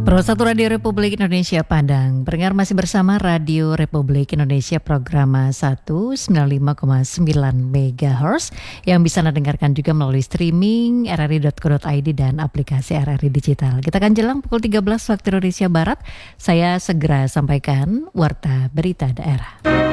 Satu Radio Republik Indonesia Padang. Pendengar masih bersama Radio Republik Indonesia program 195,9 MHz yang bisa Anda dengarkan juga melalui streaming rri.co.id dan aplikasi RRI Digital. Kita akan jelang pukul 13 waktu Indonesia Barat. Saya segera sampaikan warta berita daerah.